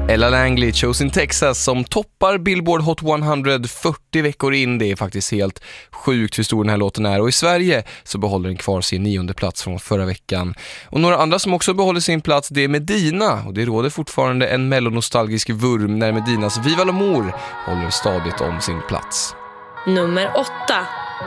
Ella Langley, Chosen Texas, som toppar Billboard Hot 100 40 veckor in. Det är faktiskt helt sjukt hur stor den här låten är. Och i Sverige så behåller den kvar sin 9:e plats från förra veckan. Och några andra som också behåller sin plats, det är Medina. Och det råder fortfarande en mellonostalgisk vurm när Medinas Viva l'Amour håller stadigt om sin plats. Nummer 8.